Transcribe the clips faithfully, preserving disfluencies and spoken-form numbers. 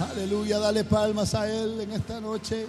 Aleluya, dale palmas a Él en esta noche.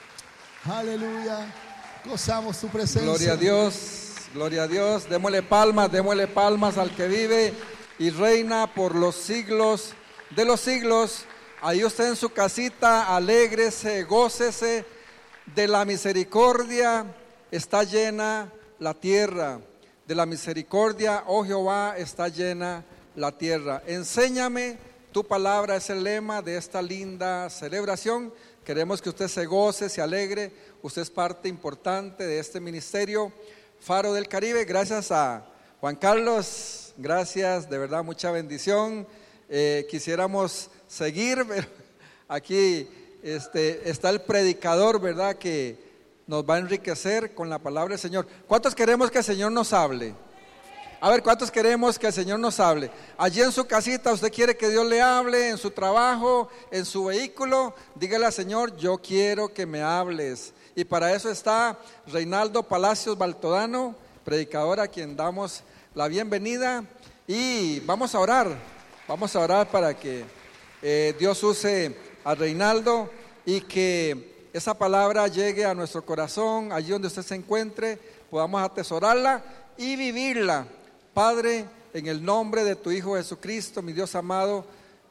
Aleluya, gozamos su presencia. Gloria a Dios, gloria a Dios. Démosle palmas, démosle palmas al que vive y reina por los siglos de los siglos. Ahí usted en su casita, alégrese, gócese, de la misericordia está llena la tierra. De la misericordia, oh Jehová, está llena la tierra. Enséñame tu palabra, es el lema de esta linda celebración. Queremos que usted se goce, se alegre. Usted es parte importante de este ministerio Faro del Caribe. Gracias a Juan Carlos, gracias, de verdad, mucha bendición. Eh, quisiéramos seguir, pero aquí este, está el predicador, ¿verdad?, que nos va a enriquecer con la palabra del Señor. ¿Cuántos queremos que el Señor nos hable? A ver, ¿cuántos queremos que el Señor nos hable? Allí en su casita, usted quiere que Dios le hable, en su trabajo, en su vehículo, dígale al Señor, yo quiero que me hables. Y para eso está Reinaldo Palacios Baltodano, predicador, a quien damos la bienvenida. Y vamos a orar, vamos a orar para que eh, Dios use a Reinaldo y que esa palabra llegue a nuestro corazón, allí donde usted se encuentre, podamos atesorarla y vivirla. Padre, en el nombre de tu Hijo Jesucristo, mi Dios amado,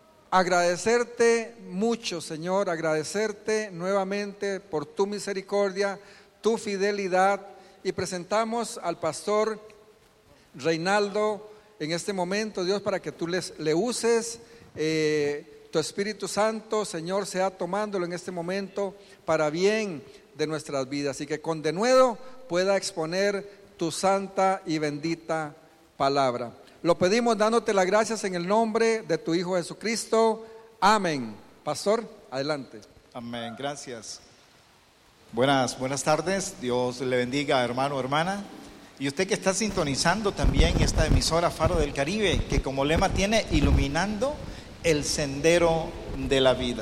agradecerte mucho, Señor, agradecerte nuevamente por tu misericordia, tu fidelidad, y presentamos al pastor Reinaldo en este momento, Dios, para que tú les, le uses, eh, tu Espíritu Santo, Señor, sea tomándolo en este momento para bien de nuestras vidas, y que con denuedo pueda exponer tu santa y bendita palabra. Lo pedimos dándote las gracias en el nombre de tu Hijo Jesucristo. Amén. Pastor, adelante. Amén, gracias. Buenas, buenas tardes. Dios le bendiga, hermano, hermana. Y usted que está sintonizando también esta emisora Faro del Caribe, que como lema tiene iluminando el sendero de la vida.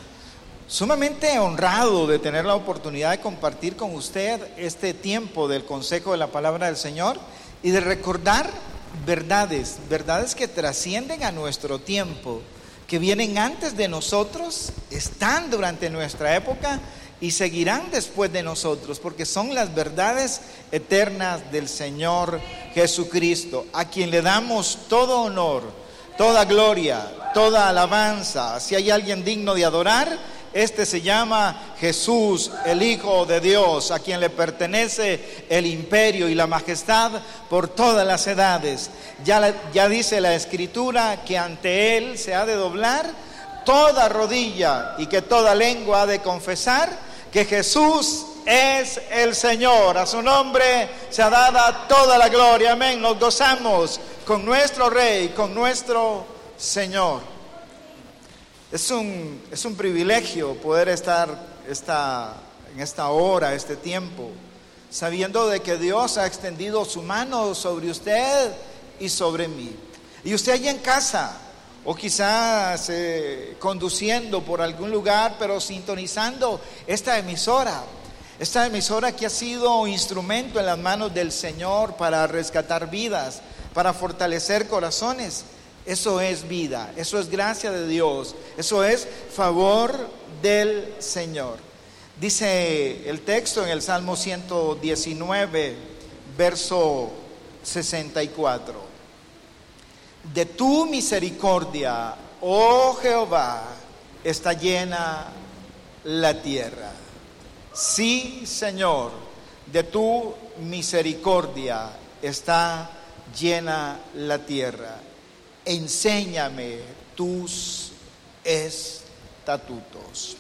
Sumamente honrado de tener la oportunidad de compartir con usted este tiempo del consejo de la palabra del Señor y de recordar verdades, verdades que trascienden a nuestro tiempo, que vienen antes de nosotros, están durante nuestra época y seguirán después de nosotros, porque son las verdades eternas del Señor Jesucristo, a quien le damos todo honor, toda gloria, toda alabanza. Si hay alguien digno de adorar, este se llama Jesús, el Hijo de Dios, a quien le pertenece el imperio y la majestad por todas las edades. Ya, la, ya dice la Escritura que ante Él se ha de doblar toda rodilla y que toda lengua ha de confesar que Jesús es el Señor. A su nombre se ha dada toda la gloria. Amén. Nos gozamos con nuestro Rey, con nuestro Señor. Es un, es un privilegio poder estar esta, en esta hora, este tiempo, sabiendo de que Dios ha extendido su mano sobre usted y sobre mí. Y usted allá en casa, o quizás eh, conduciendo por algún lugar, pero sintonizando esta emisora, esta emisora que ha sido instrumento en las manos del Señor para rescatar vidas, para fortalecer corazones. Eso es vida, eso es gracia de Dios, eso es favor del Señor. Dice el texto en el Salmo ciento diecinueve, verso sesenta y cuatro. De tu misericordia, oh Jehová, está llena la tierra. Sí, Señor, de tu misericordia está llena la tierra. Enséñame tus estatutos.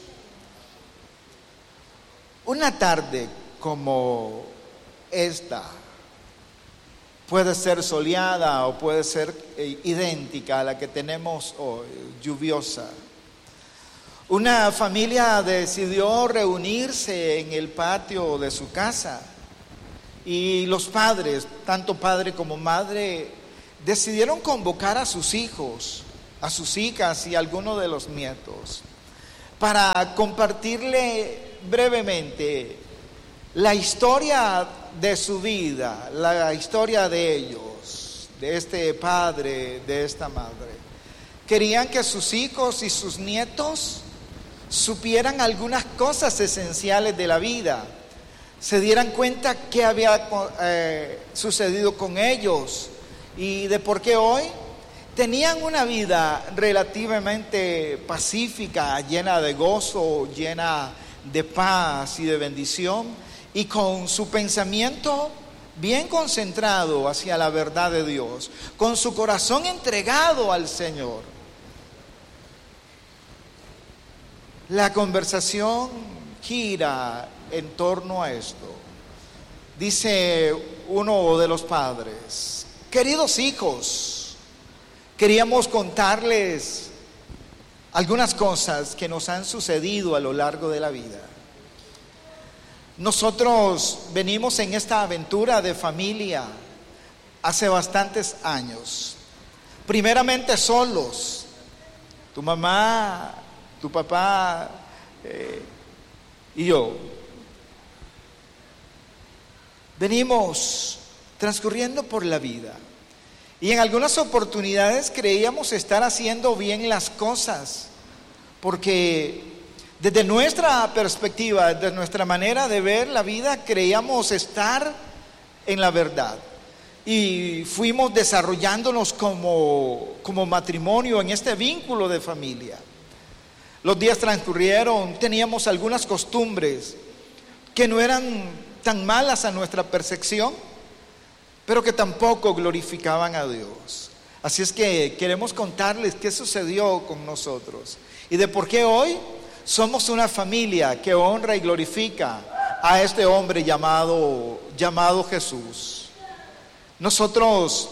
Una tarde como esta puede ser soleada o puede ser eh, idéntica a la que tenemos hoy, lluviosa. Una familia decidió reunirse en el patio de su casa y los padres, tanto padre como madre, decidieron convocar a sus hijos, a sus hijas y a algunos de los nietos para compartirle brevemente la historia de su vida, la historia de ellos, de este padre, de esta madre. Querían que sus hijos y sus nietos supieran algunas cosas esenciales de la vida, se dieran cuenta qué había eh, sucedido con ellos y de por qué hoy tenían una vida relativamente pacífica, llena de gozo, llena de paz y de bendición, y con su pensamiento bien concentrado hacia la verdad de Dios, con su corazón entregado al Señor. La conversación gira en torno a esto. Dice uno de los padres: queridos hijos, queríamos contarles algunas cosas que nos han sucedido a lo largo de la vida. Nosotros venimos en esta aventura de familia hace bastantes años. Primeramente solos, tu mamá, tu papá eh, y yo. Venimos transcurriendo por la vida y en algunas oportunidades creíamos estar haciendo bien las cosas, porque desde nuestra perspectiva, desde nuestra manera de ver la vida, creíamos estar en la verdad. Y fuimos desarrollándonos como, como matrimonio en este vínculo de familia. Los días transcurrieron, teníamos algunas costumbres que no eran tan malas a nuestra percepción, pero que tampoco glorificaban a Dios. Así es que queremos contarles qué sucedió con nosotros y de por qué hoy somos una familia que honra y glorifica a este hombre llamado, llamado Jesús. Nosotros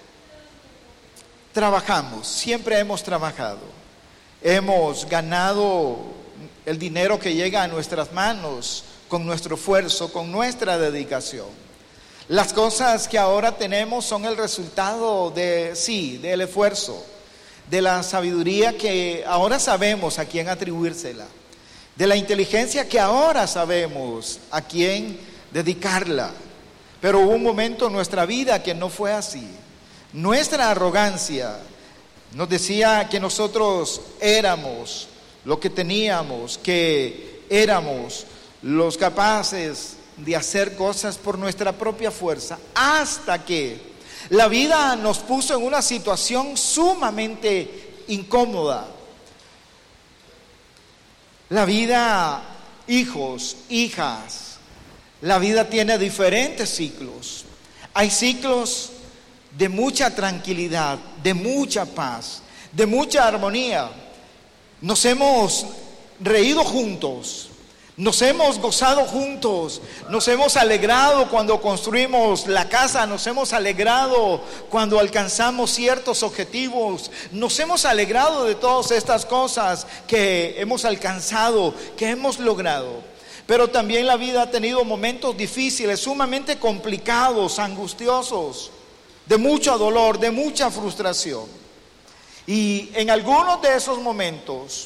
trabajamos, siempre hemos trabajado. Hemos ganado el dinero que llega a nuestras manos con nuestro esfuerzo, con nuestra dedicación. Las cosas que ahora tenemos son el resultado de, sí, del esfuerzo, de la sabiduría que ahora sabemos a quién atribuírsela, de la inteligencia que ahora sabemos a quién dedicarla. Pero hubo un momento en nuestra vida que no fue así. Nuestra arrogancia nos decía que nosotros éramos lo que teníamos, que éramos los capaces de hacer cosas por nuestra propia fuerza, hasta que la vida nos puso en una situación sumamente incómoda. La vida, hijos, hijas, la vida tiene diferentes ciclos. Hay ciclos de mucha tranquilidad, de mucha paz, de mucha armonía. Nos hemos reído juntos, nos hemos gozado juntos, nos hemos alegrado cuando construimos la casa, nos hemos alegrado cuando alcanzamos ciertos objetivos, nos hemos alegrado de todas estas cosas que hemos alcanzado, que hemos logrado. Pero también la vida ha tenido momentos difíciles, sumamente complicados, angustiosos, de mucho dolor, de mucha frustración. Y en algunos de esos momentos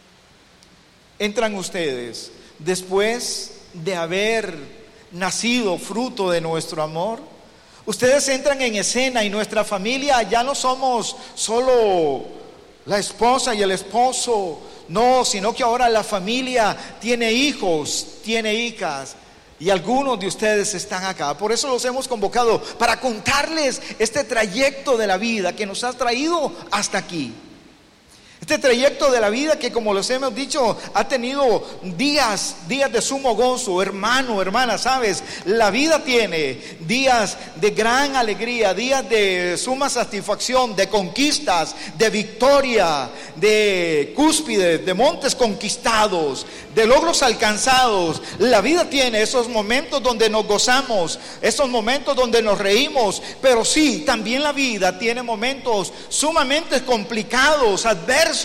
entran ustedes, después de haber nacido fruto de nuestro amor, ustedes entran en escena y nuestra familia ya no somos solo la esposa y el esposo, no, sino que ahora la familia tiene hijos, tiene hijas, y algunos de ustedes están acá. Por eso los hemos convocado, para contarles este trayecto de la vida que nos ha traído hasta aquí. Este trayecto de la vida que, como les hemos dicho, ha tenido días, días de sumo gozo. Hermano, hermana, sabes, la vida tiene días de gran alegría, días de suma satisfacción, de conquistas, de victoria, de cúspides, de montes conquistados, de logros alcanzados. La vida tiene esos momentos donde nos gozamos, esos momentos donde nos reímos, pero sí, también la vida tiene momentos sumamente complicados, adversos,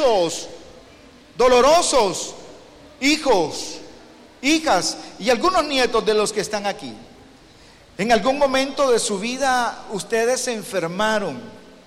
dolorosos. Hijos, hijas y algunos nietos de los que están aquí, en algún momento de su vida ustedes se enfermaron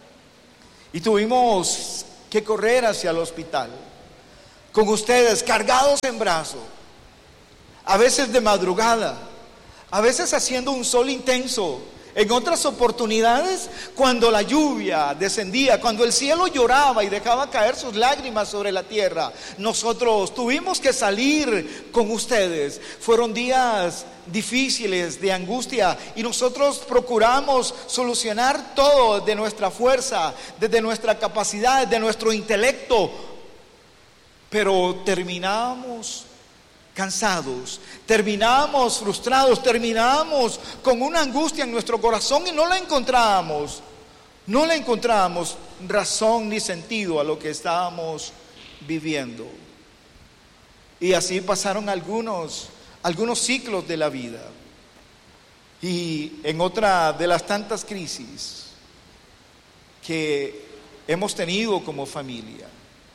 y tuvimos que correr hacia el hospital con ustedes cargados en brazos, a veces de madrugada, a veces haciendo un sol intenso En otras oportunidades, cuando la lluvia descendía, cuando el cielo lloraba y dejaba caer sus lágrimas sobre la tierra, nosotros tuvimos que salir con ustedes. Fueron días difíciles, de angustia, y nosotros procuramos solucionar todo de nuestra fuerza, desde nuestra capacidad, de nuestro intelecto, pero terminamos cansados, terminamos frustrados, terminamos con una angustia en nuestro corazón y no la encontramos, no le encontramos razón ni sentido a lo que estábamos viviendo. Y así pasaron algunos, algunos ciclos de la vida. Y en otra de las tantas crisis que hemos tenido como familia,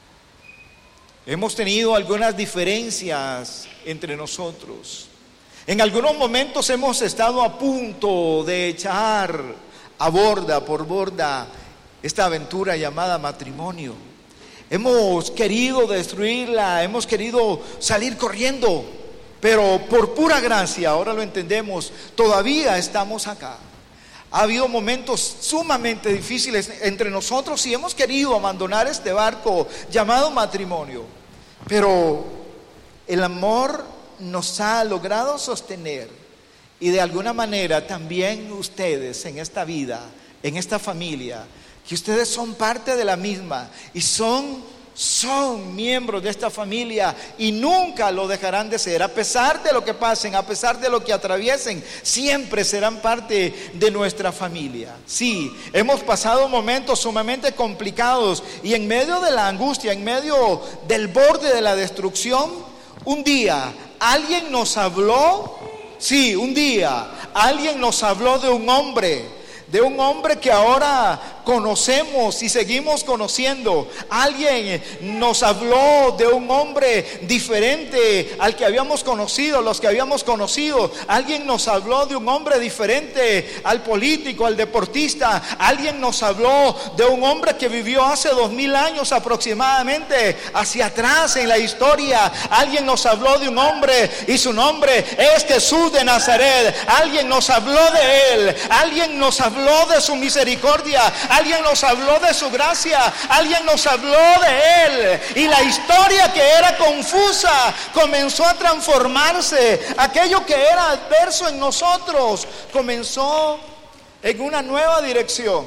hemos tenido algunas diferencias entre nosotros. En algunos momentos hemos estado a punto de echar a borda, por borda, esta aventura llamada matrimonio. Hemos querido destruirla, hemos querido salir corriendo, pero por pura gracia, ahora lo entendemos, todavía estamos acá. Ha habido momentos sumamente difíciles entre nosotros y hemos querido abandonar este barco llamado matrimonio, pero el amor nos ha logrado sostener, y de alguna manera también ustedes en esta vida, en esta familia, que ustedes son parte de la misma y son Son miembros de esta familia y nunca lo dejarán de ser. A pesar de lo que pasen, a pesar de lo que atraviesen, siempre serán parte de nuestra familia. Sí, hemos pasado momentos sumamente complicados y en medio de la angustia, en medio del borde de la destrucción, un día alguien nos habló, sí, un día alguien nos habló de un hombre, de un hombre que ahora conocemos y seguimos conociendo. Alguien nos habló de un hombre diferente al que habíamos conocido, los que habíamos conocido. Alguien nos habló de un hombre diferente al político, al deportista. Alguien nos habló de un hombre que vivió hace dos mil años aproximadamente hacia atrás en la historia. Alguien nos habló de un hombre y su nombre es Jesús de Nazaret. Alguien nos habló de él. Alguien nos habló de su misericordia. Alguien nos habló de su gracia. Alguien nos habló de él. Y la historia que era confusa comenzó a transformarse. Aquello que era adverso en nosotros comenzó en una nueva dirección.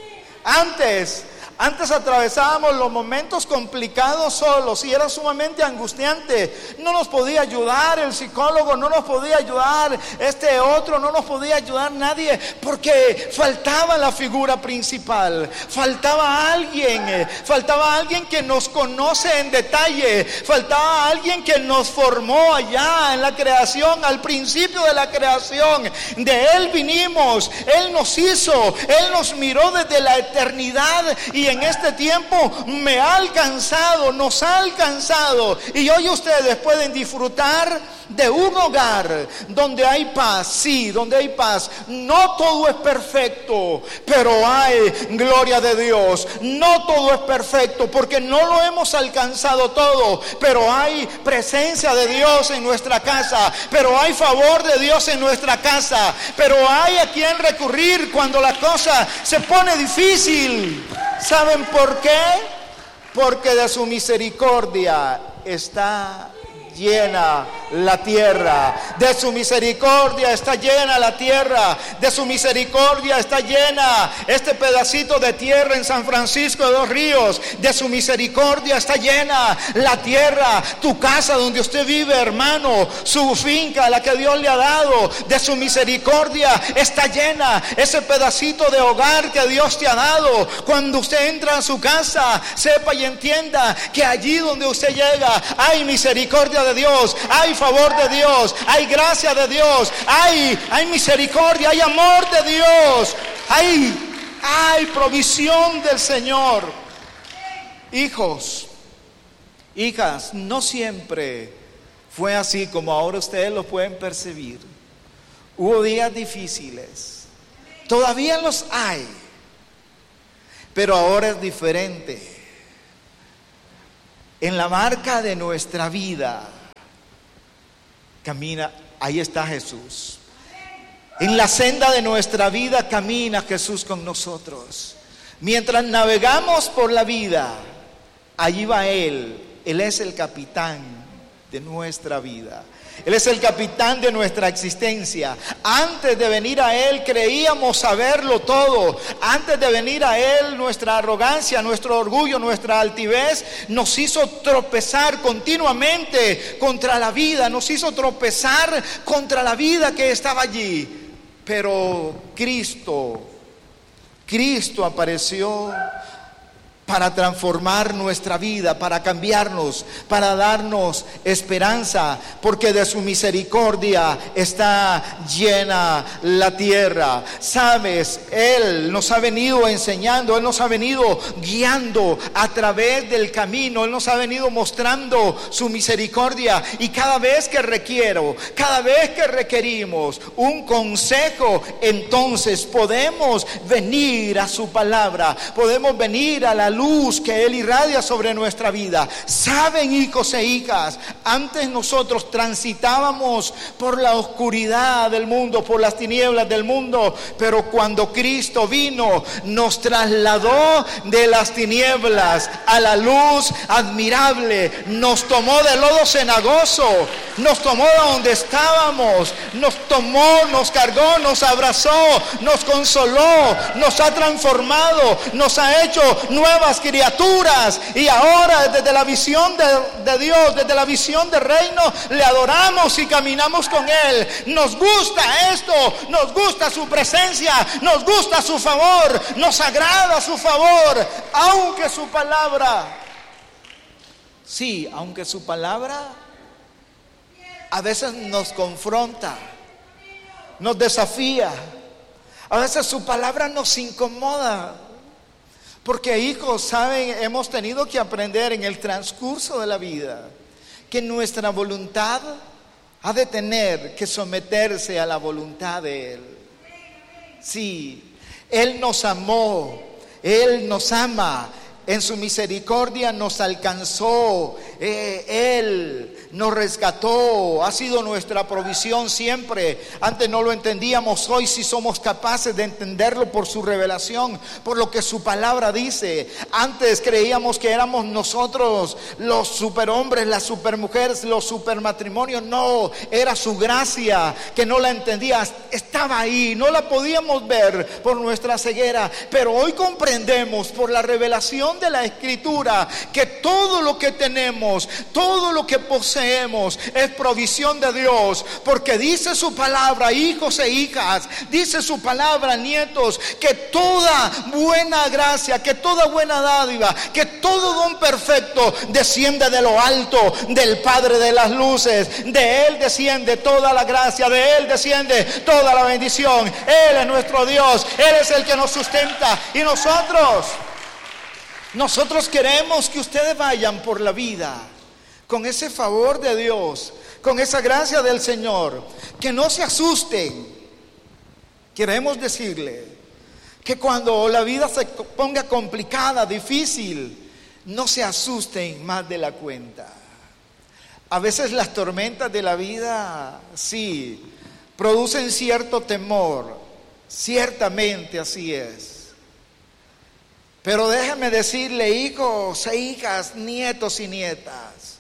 Antes Antes atravesábamos los momentos complicados solos y era sumamente angustiante. No nos podía ayudar el psicólogo, no nos podía ayudar este otro, no nos podía ayudar nadie, porque faltaba la figura principal, faltaba alguien, faltaba alguien que nos conoce en detalle, faltaba alguien que nos formó allá en la creación, al principio de la creación. De él vinimos, él nos hizo, él nos miró desde la eternidad y en este tiempo me ha alcanzado, nos ha alcanzado, y hoy ustedes pueden disfrutar de un hogar donde hay paz. Sí, donde hay paz. No todo es perfecto, pero hay gloria de Dios. No todo es perfecto porque no lo hemos alcanzado todo, pero hay presencia de Dios en nuestra casa, pero hay favor de Dios en nuestra casa, pero hay a quien recurrir cuando la cosa se pone difícil. ¿Saben por qué? Porque de su misericordia está llena la tierra. De su misericordia está llena la tierra. De su misericordia está llena este pedacito de tierra en San Francisco de los Ríos. De su misericordia está llena la tierra, tu casa donde usted vive, hermano, su finca, la que Dios le ha dado. De su misericordia está llena ese pedacito de hogar que Dios te ha dado. Cuando usted entra a su casa, sepa y entienda que allí donde usted llega hay misericordia de Dios, hay favor de Dios, hay gracia de Dios, hay, hay misericordia, hay amor de Dios, hay, hay provisión del Señor. Hijos, hijas, no siempre fue así como ahora ustedes lo pueden percibir. Hubo días difíciles, todavía los hay, pero ahora es diferente. En la marca de nuestra vida camina, ahí está Jesús. En la senda de nuestra vida camina Jesús con nosotros. Mientras navegamos por la vida, allí va Él. Él es el capitán de nuestra vida. Él es el capitán de nuestra existencia. Antes de venir a Él creíamos saberlo todo. Antes de venir a Él, nuestra arrogancia, nuestro orgullo, nuestra altivez nos hizo tropezar continuamente contra la vida. Nos hizo tropezar contra la vida que estaba allí. Pero Cristo, Cristo apareció para transformar nuestra vida, para cambiarnos, para darnos esperanza, porque de su misericordia está llena la tierra. Sabes, Él nos ha venido enseñando, Él nos ha venido guiando a través del camino, Él nos ha venido mostrando su misericordia, y cada vez que requiero, cada vez que requerimos un consejo, entonces podemos venir a su palabra, podemos venir a la luz que Él irradia sobre nuestra vida. Saben, hijos e hijas, antes nosotros transitábamos por la oscuridad del mundo, por las tinieblas del mundo, pero cuando Cristo vino, nos trasladó de las tinieblas a la luz admirable, nos tomó del lodo cenagoso, nos tomó de donde estábamos, nos tomó, nos cargó, nos abrazó, nos consoló, nos ha transformado, nos ha hecho nuevas criaturas, y ahora desde la visión de, de Dios, desde la visión del reino, le adoramos y caminamos con Él. Nos gusta esto, nos gusta su presencia, nos gusta su favor, nos agrada su favor, aunque su palabra, sí, aunque su palabra a veces nos confronta, nos desafía, a veces su palabra nos incomoda. Porque, hijos, saben, hemos tenido que aprender en el transcurso de la vida que nuestra voluntad ha de tener que someterse a la voluntad de Él. Sí, Él nos amó, Él nos ama, en su misericordia nos alcanzó, eh, Él nos rescató, ha sido nuestra provisión siempre. Antes no lo entendíamos, hoy sí somos capaces de entenderlo por su revelación, por lo que su palabra dice. Antes creíamos que éramos nosotros los superhombres, las supermujeres, los supermatrimonios. No, era su gracia que no la entendía, estaba ahí, no la podíamos ver por nuestra ceguera, pero hoy comprendemos por la revelación de la Escritura que todo lo que tenemos, todo lo que poseemos es provisión de Dios, porque dice su palabra, hijos e hijas, dice su palabra, nietos, que toda buena gracia, que toda buena dádiva, que todo don perfecto desciende de lo alto, del Padre de las luces. De Él desciende toda la gracia, de Él desciende toda la bendición. Él es nuestro Dios, Él es el que nos sustenta, y nosotros Nosotros queremos que ustedes vayan por la vida con ese favor de Dios, con esa gracia del Señor, que no se asusten. Queremos decirle que cuando la vida se ponga complicada, difícil, no se asusten más de la cuenta. A veces las tormentas de la vida, sí, producen cierto temor, ciertamente así es. Pero déjeme decirle, hijos e hijas, nietos y nietas,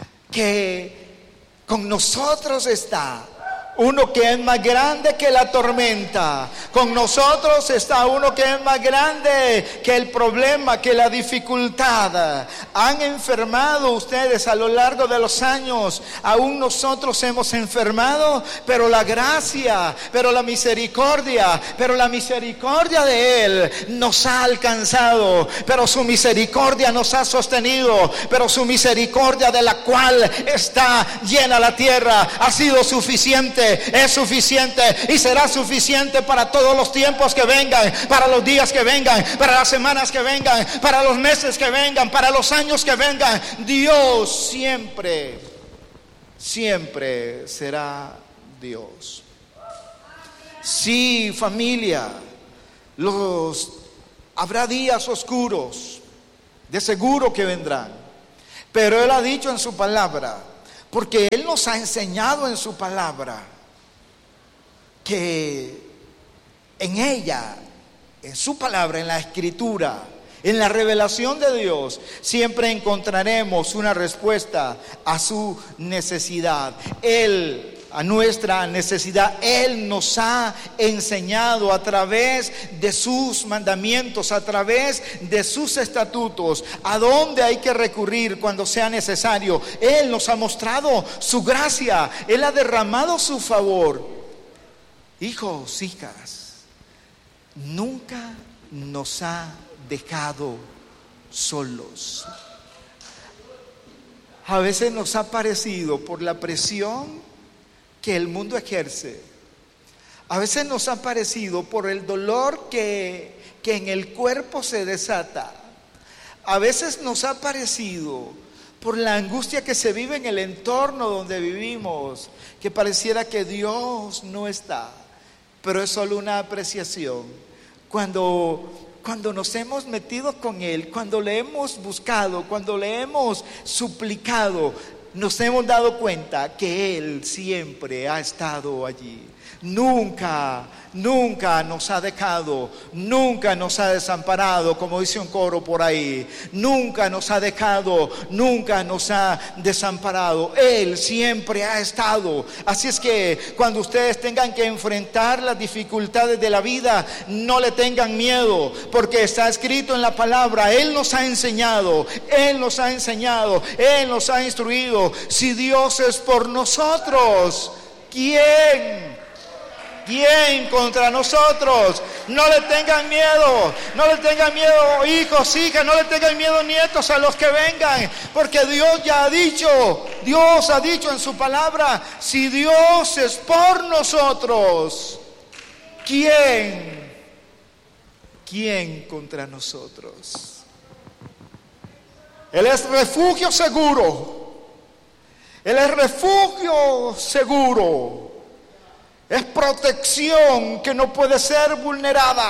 que con nosotros está uno que es más grande que la tormenta. Con nosotros está uno que es más grande que el problema, que la dificultad. Han enfermado ustedes a lo largo de los años, aún nosotros hemos enfermado, pero la gracia, pero la misericordia, pero la misericordia de Él nos ha alcanzado, pero su misericordia nos ha sostenido, pero su misericordia, de la cual está llena la tierra, ha sido suficiente. Es suficiente y será suficiente para todos los tiempos que vengan, para los días que vengan, para las semanas que vengan, para los meses que vengan, para los años que vengan. Dios siempre, siempre será Dios. Sí, familia, los, habrá días oscuros, de seguro que vendrán, pero Él ha dicho en su palabra, porque Él nos ha enseñado en su palabra, que en ella, en su palabra, en la Escritura, en la revelación de Dios, siempre encontraremos una respuesta a su necesidad. Él, a nuestra necesidad, Él nos ha enseñado a través de sus mandamientos, a través de sus estatutos, a dónde hay que recurrir cuando sea necesario. Él nos ha mostrado su gracia, Él ha derramado su favor. Hijos, hijas, nunca nos ha dejado solos. A veces nos ha parecido, por la presión que el mundo ejerce, a veces nos ha parecido por el dolor que, que en el cuerpo se desata, a veces nos ha parecido por la angustia que se vive en el entorno donde vivimos, que pareciera que Dios no está. Pero es solo una apreciación. Cuando, cuando nos hemos metido con Él, cuando le hemos buscado, cuando le hemos suplicado, nos hemos dado cuenta que Él siempre ha estado allí. Nunca, nunca nos ha dejado, nunca nos ha desamparado, como dice un coro por ahí. Nunca nos ha dejado, nunca nos ha desamparado. Él siempre ha estado. Así es que cuando ustedes tengan que enfrentar las dificultades de la vida, no le tengan miedo, porque está escrito en la palabra. Él nos ha enseñado, Él nos ha enseñado, Él nos ha instruido. Si Dios es por nosotros, ¿quién? ¿Quién contra nosotros? No le tengan miedo, no le tengan miedo, hijos, hijas, no le tengan miedo, nietos, a los que vengan, porque Dios ya ha dicho, Dios ha dicho en su palabra, si Dios es por nosotros, ¿quién? ¿Quién contra nosotros? Él es refugio seguro, Él es refugio seguro. Es protección que no puede ser vulnerada.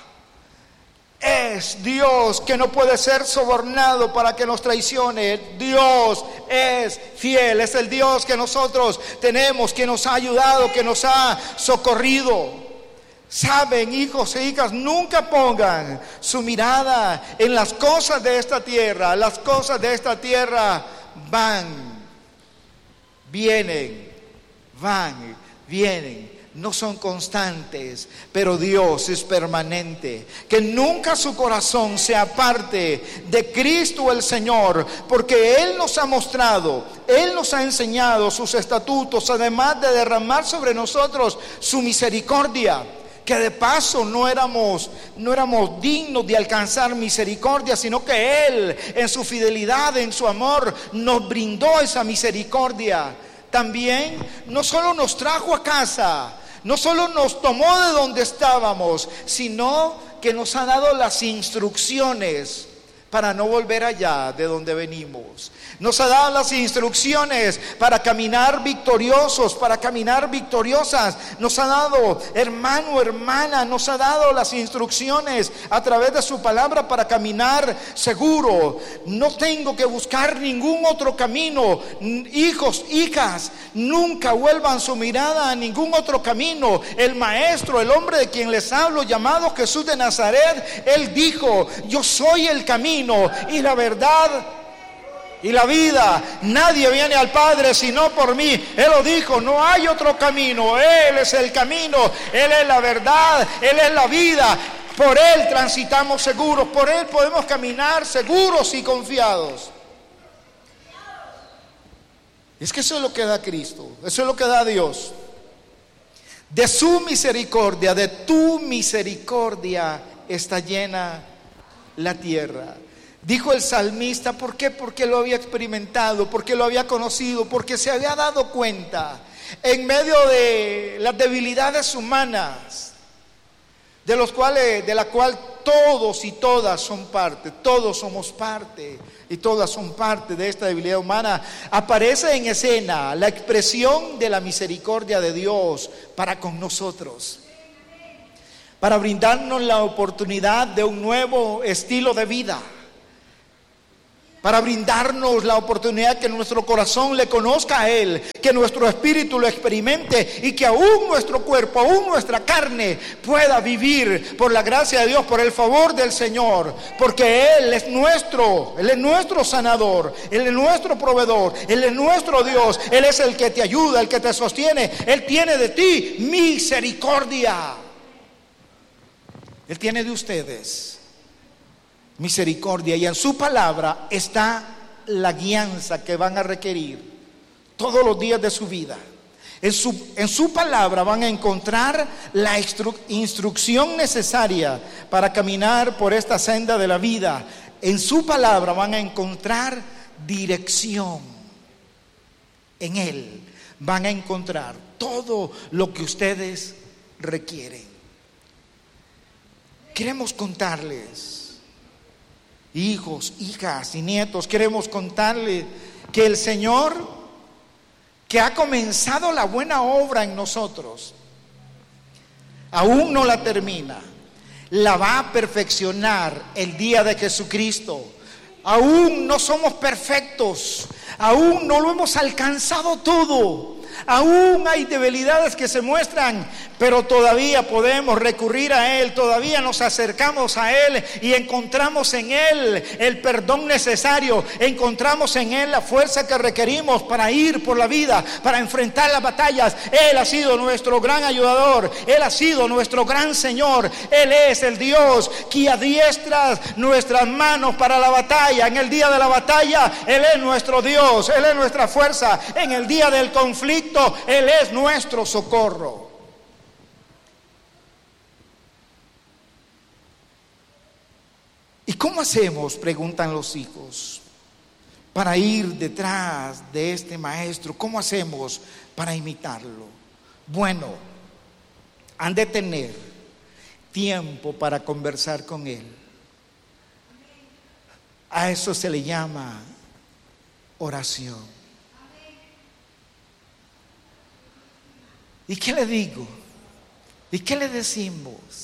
Es Dios que no puede ser sobornado para que nos traicione. Dios es fiel. Es el Dios que nosotros tenemos, que nos ha ayudado, que nos ha socorrido. Saben, hijos e hijas, nunca pongan su mirada en las cosas de esta tierra. Las cosas de esta tierra van, vienen, van. Vienen, no son constantes, pero Dios es permanente. Que nunca su corazón se aparte de Cristo el Señor, porque Él nos ha mostrado, Él nos ha enseñado sus estatutos, además de derramar sobre nosotros su misericordia. Que de paso no éramos, no éramos dignos de alcanzar misericordia, sino que Él, en su fidelidad, en su amor, nos brindó esa misericordia. También no solo nos trajo a casa, no solo nos tomó de donde estábamos, sino que nos ha dado las instrucciones para no volver allá de donde venimos. Nos ha dado las instrucciones para caminar victoriosos, para caminar victoriosas. Nos ha dado, hermano, hermana, nos ha dado las instrucciones a través de su palabra para caminar seguro. No tengo que buscar ningún otro camino. Hijos, hijas, nunca vuelvan su mirada a ningún otro camino. El maestro, el hombre de quien les hablo, llamado Jesús de Nazaret, Él dijo, yo soy el camino y la verdad y la vida. Nadie viene al Padre sino por mí. Él lo dijo, no hay otro camino. Él es el camino, Él es la verdad, Él es la vida. Por Él transitamos seguros, por Él podemos caminar seguros y confiados. Es que eso es lo que da Cristo, eso es lo que da Dios. De su misericordia, de tu misericordia está llena la tierra. Dijo el salmista, ¿por qué? Porque lo había experimentado, porque lo había conocido, porque se había dado cuenta en medio de las debilidades humanas, de los cuales, de la cual todos y todas son parte, todos somos parte y todas son parte de esta debilidad humana. Aparece en escena la expresión de la misericordia de Dios para con nosotros, para brindarnos la oportunidad de un nuevo estilo de vida, para brindarnos la oportunidad que nuestro corazón le conozca a Él, que nuestro espíritu lo experimente y que aún nuestro cuerpo, aún nuestra carne pueda vivir por la gracia de Dios, por el favor del Señor, porque Él es nuestro, Él es nuestro sanador, Él es nuestro proveedor, Él es nuestro Dios, Él es el que te ayuda, el que te sostiene, Él tiene de ti misericordia, Él tiene de ustedes misericordia, y en su palabra está la guianza que van a requerir todos los días de su vida. En su, en su palabra van a encontrar la instru, instrucción necesaria para caminar por esta senda de la vida. En su palabra van a encontrar dirección. En Él van a encontrar todo lo que ustedes requieren. Queremos contarles, hijos, hijas y nietos, queremos contarles que el Señor, que ha comenzado la buena obra en nosotros, aún no la termina, la va a perfeccionar el día de Jesucristo. Aún no somos perfectos, aún no lo hemos alcanzado todo, aún hay debilidades que se muestran, pero todavía podemos recurrir a Él, todavía nos acercamos a Él y encontramos en Él el perdón necesario, encontramos en Él la fuerza que requerimos para ir por la vida, para enfrentar las batallas. Él ha sido nuestro gran ayudador, Él ha sido nuestro gran Señor, Él es el Dios que adiestra nuestras manos para la batalla. En el día de la batalla, Él es nuestro Dios, Él es nuestra fuerza. En el día del conflicto, Él es nuestro socorro. ¿Y cómo hacemos?, preguntan los hijos, para ir detrás de este maestro. ¿Cómo hacemos para imitarlo? Bueno, han de tener tiempo para conversar con Él. A eso se le llama oración. ¿Y qué le digo? ¿Y qué le decimos?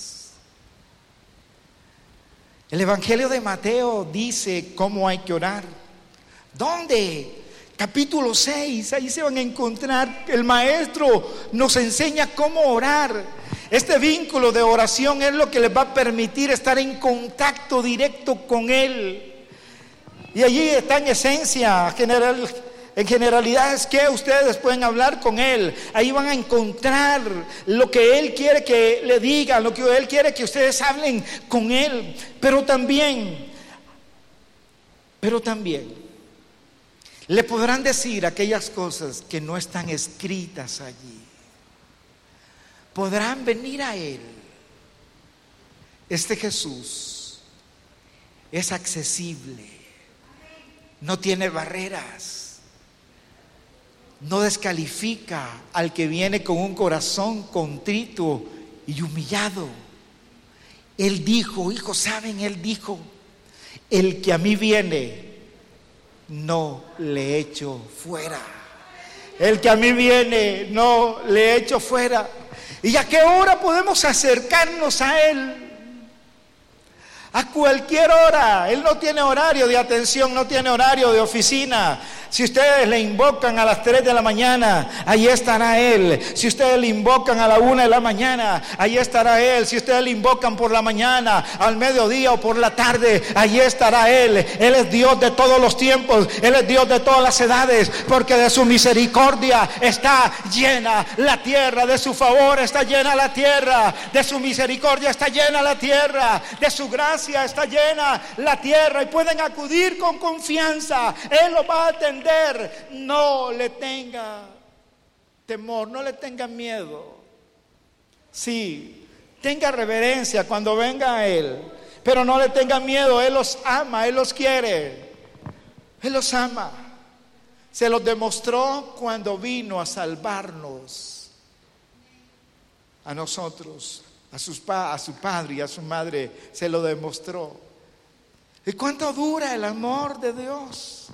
El Evangelio de Mateo dice cómo hay que orar. ¿Dónde? Capítulo seis, ahí se van a encontrar. El maestro nos enseña cómo orar. Este vínculo de oración es lo que les va a permitir estar en contacto directo con Él. Y allí está en esencia, general, en generalidades, que ustedes pueden hablar con Él. Ahí van a encontrar lo que Él quiere que le digan, lo que Él quiere que ustedes hablen con Él. Pero también, pero también, le podrán decir aquellas cosas que no están escritas allí. Podrán venir a Él. Este Jesús es accesible, no tiene barreras, no descalifica al que viene con un corazón contrito y humillado. Él dijo, hijos, ¿saben? Él dijo, el que a mí viene, no le echo fuera. El que a mí viene, no le echo fuera. ¿Y a qué hora podemos acercarnos a Él? A cualquier hora. Él no tiene horario de atención, no tiene horario de oficina. Si ustedes le invocan a las tres de la mañana, ahí estará Él. Si ustedes le invocan a la una de la mañana, ahí estará Él. Si ustedes le invocan por la mañana, al mediodía o por la tarde, ahí estará Él. Él es Dios de todos los tiempos, Él es Dios de todas las edades, porque de su misericordia está llena la tierra, de su favor está llena la tierra, de su misericordia está llena la tierra, de su gracia está llena la tierra, y pueden acudir con confianza. Él lo va a atender. No le tenga temor, no le tenga miedo. Sí, tenga reverencia cuando venga a Él, pero no le tenga miedo. Él los ama, Él los quiere, Él los ama. Se los demostró cuando vino a salvarnos a nosotros, a, sus pa- a su padre y a su madre. Se lo demostró. ¿Y cuánto dura el amor de Dios?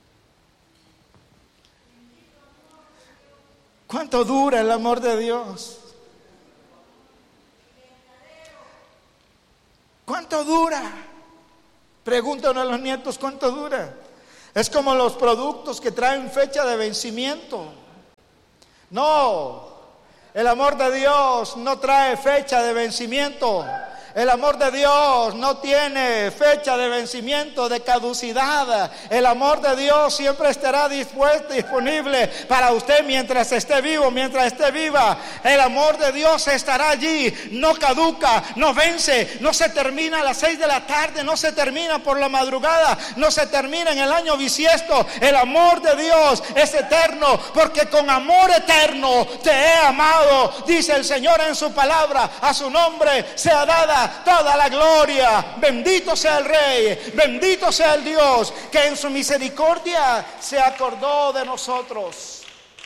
¿Cuánto dura el amor de Dios? ¿Cuánto dura? Pregúntanos a los nietos, ¿cuánto dura? Es como los productos que traen fecha de vencimiento. No, el amor de Dios no trae fecha de vencimiento. El amor de Dios no tiene fecha de vencimiento, de caducidad. El amor de Dios siempre estará dispuesto, disponible para usted mientras esté vivo, mientras esté viva. El amor de Dios estará allí, no caduca, no vence, no se termina a las seis de la tarde, no se termina por la madrugada, no se termina en el año bisiesto. El amor de Dios es eterno, porque con amor eterno te he amado, dice el Señor en su palabra. A su nombre sea dada toda la gloria. Bendito sea el Rey, bendito sea el Dios que en su misericordia se acordó de nosotros.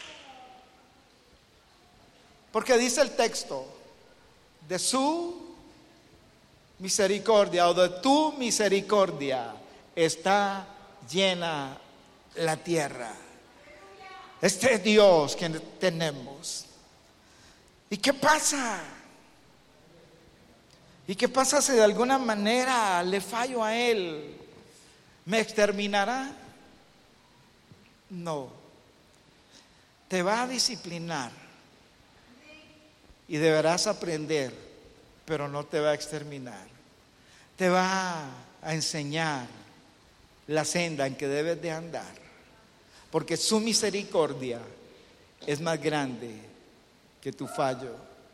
Porque dice el texto, de su misericordia o de tu misericordia está llena la tierra. Este es Dios que tenemos. ¿Y qué pasa? ¿Y qué pasa si de alguna manera le fallo a Él? ¿Me exterminará? No. Te va a disciplinar y deberás aprender, pero no te va a exterminar. Te va a enseñar la senda en que debes de andar, porque su misericordia es más grande que tu fallo.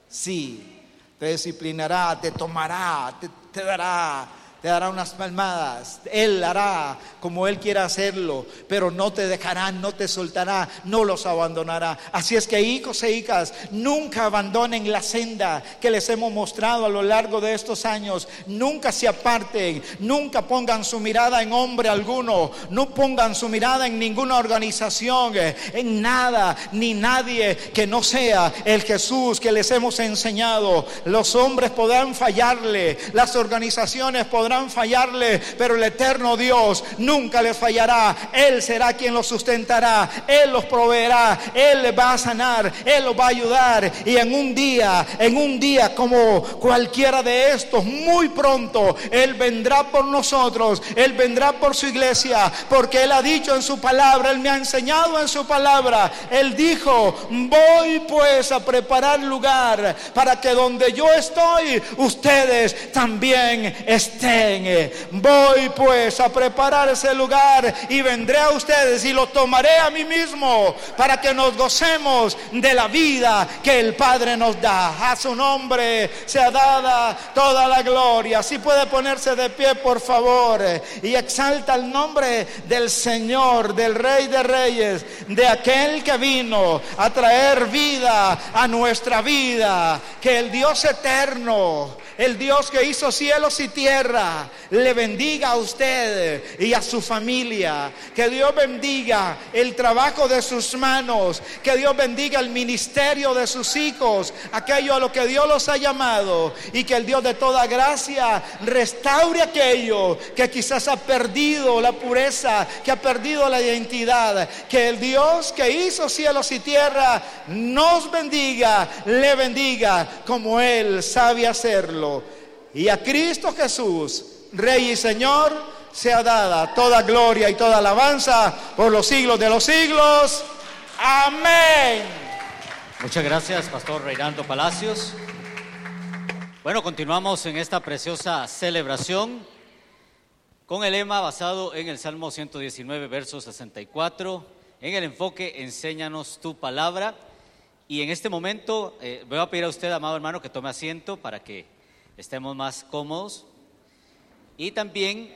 Sí, te disciplinará, te tomará, te, te dará, te dará unas palmadas. Él hará como Él quiera hacerlo, pero no te dejará, no te soltará, no los abandonará. Así es que, hijos e hijas, nunca abandonen la senda que les hemos mostrado a lo largo de estos años. Nunca se aparten, nunca pongan su mirada en hombre alguno, no pongan su mirada en ninguna organización, en nada ni nadie que no sea el Jesús que les hemos enseñado. Los hombres podrán fallarle, las organizaciones podrán fallarle, pero el eterno Dios nunca les fallará. Él será quien los sustentará, Él los proveerá, Él les va a sanar, Él los va a ayudar. Y en un día, en un día como cualquiera de estos, muy pronto Él vendrá por nosotros, Él vendrá por su iglesia, porque Él ha dicho en su palabra, Él me ha enseñado en su palabra. Él dijo: voy pues a preparar lugar para que donde yo estoy, ustedes también estén. Voy pues a preparar ese lugar y vendré a ustedes y lo tomaré a mí mismo, para que nos gocemos de la vida que el Padre nos da. A su nombre sea dada toda la gloria. Si puede ponerse de pie, por favor, y exalta el nombre del Señor, del Rey de Reyes, de aquel que vino a traer vida a nuestra vida. Que el Dios eterno, el Dios que hizo cielos y tierra, le bendiga a usted y a su familia. Que Dios bendiga el trabajo de sus manos, que Dios bendiga el ministerio de sus hijos, aquello a lo que Dios los ha llamado, y que el Dios de toda gracia restaure aquello que quizás ha perdido la pureza, que ha perdido la identidad. Que el Dios que hizo cielos y tierra nos bendiga, le bendiga como Él sabe hacerlo. Y a Cristo Jesús, Rey y Señor, sea dada toda gloria y toda alabanza por los siglos de los siglos. Amén. Muchas gracias, Pastor Reinaldo Palacios. Bueno, continuamos en esta preciosa celebración con el lema basado en el Salmo ciento diecinueve, verso sesenta y cuatro, en el enfoque Enséñanos tu palabra. Y en este momento eh, voy a pedir a usted, amado hermano, que tome asiento para que estemos más cómodos. Y también,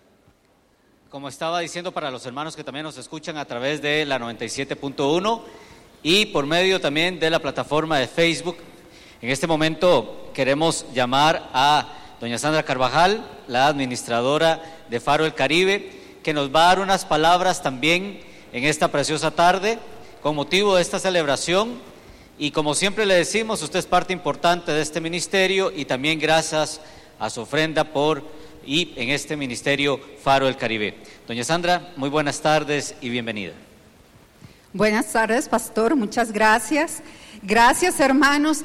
como estaba diciendo, para los hermanos que también nos escuchan a través de la noventa y siete punto uno y por medio también de la plataforma de Facebook, en este momento queremos llamar a doña Sandra Carvajal, la administradora de Faro del Caribe, que nos va a dar unas palabras también en esta preciosa tarde con motivo de esta celebración. Y como siempre le decimos, usted es parte importante de este ministerio, y también gracias a su ofrenda por y en este ministerio Faro del Caribe. Doña Sandra, muy buenas tardes y bienvenida. Buenas tardes, pastor, muchas gracias. Gracias, hermanos.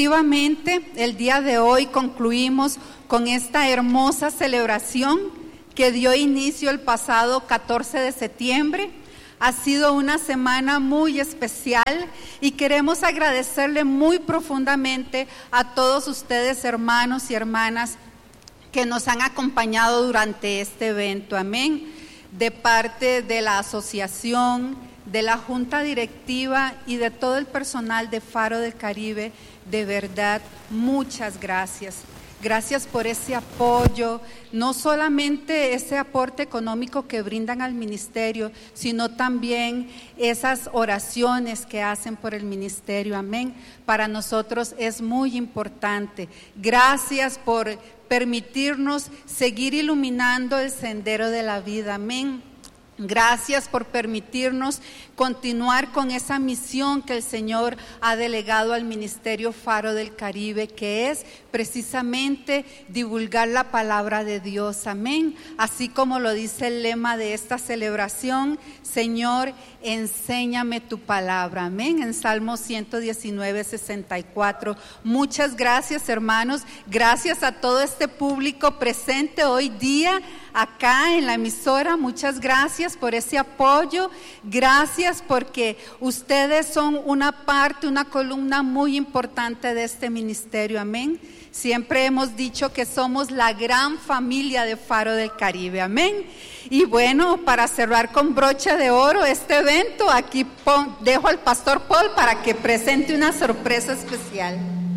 Efectivamente, el día de hoy concluimos con esta hermosa celebración que dio inicio el pasado catorce de septiembre. Ha sido una semana muy especial y queremos agradecerle muy profundamente a todos ustedes, hermanos y hermanas, que nos han acompañado durante este evento. Amén. De parte de la asociación, de la junta directiva y de todo el personal de Faro del Caribe, de verdad, muchas gracias. Gracias por ese apoyo, no solamente ese aporte económico que brindan al ministerio, sino también esas oraciones que hacen por el ministerio. Amén. Para nosotros es muy importante. Gracias por permitirnos seguir iluminando el sendero de la vida. Amén. Gracias por permitirnos continuar con esa misión que el Señor ha delegado al Ministerio Faro del Caribe, que es precisamente divulgar la palabra de Dios. Amén. Así como lo dice el lema de esta celebración: Señor, enséñame tu palabra. Amén. En Salmo ciento diecinueve, sesenta y cuatro. Muchas gracias, hermanos. Gracias a todo este público presente hoy día acá en la emisora. Muchas gracias por ese apoyo. Gracias porque ustedes son una parte, una columna muy importante de este ministerio. Amén. Siempre hemos dicho que somos la gran familia de Faro del Caribe. Amén. Y bueno, para cerrar con broche de oro este evento, aquí pon, dejo al pastor Paul para que presente una sorpresa especial.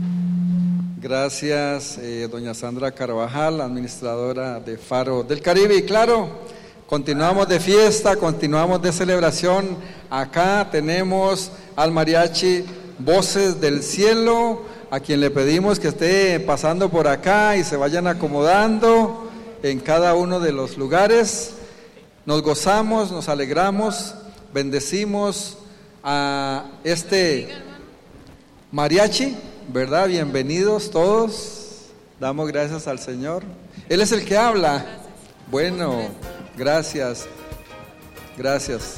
Gracias, eh, doña Sandra Carvajal, administradora de Faro del Caribe. Y claro, continuamos de fiesta, continuamos de celebración. Acá tenemos al mariachi Voces del Cielo, a quien le pedimos que esté pasando por acá y se vayan acomodando en cada uno de los lugares. Nos gozamos, nos alegramos, bendecimos a este mariachi, ¿verdad? Bienvenidos todos, damos gracias al Señor. Él es el que habla. Bueno, gracias, gracias.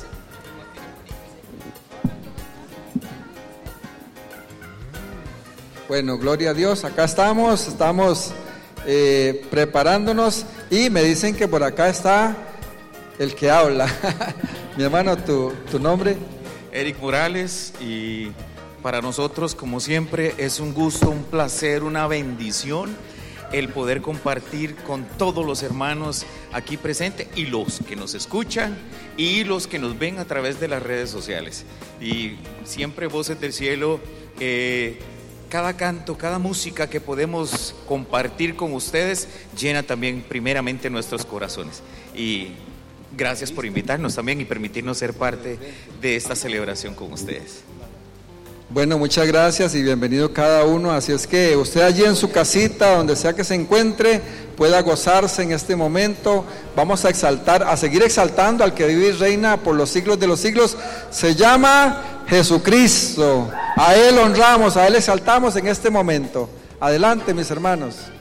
Bueno, gloria a Dios, acá estamos, estamos eh, preparándonos y me dicen que por acá está el que habla. Mi hermano, ¿tu, tu nombre? Eric Morales, y para nosotros, como siempre, es un gusto, un placer, una bendición el poder compartir con todos los hermanos aquí presentes y los que nos escuchan y los que nos ven a través de las redes sociales. Y siempre Voces del Cielo, eh, cada canto, cada música que podemos compartir con ustedes llena también primeramente nuestros corazones. Y gracias por invitarnos también y permitirnos ser parte de esta celebración con ustedes. Bueno, muchas gracias y bienvenido cada uno. Así es que usted allí en su casita, donde sea que se encuentre, pueda gozarse en este momento. Vamos a exaltar, a seguir exaltando al que vive y reina por los siglos de los siglos. Se llama Jesucristo. A Él honramos, a Él exaltamos en este momento. Adelante, mis hermanos.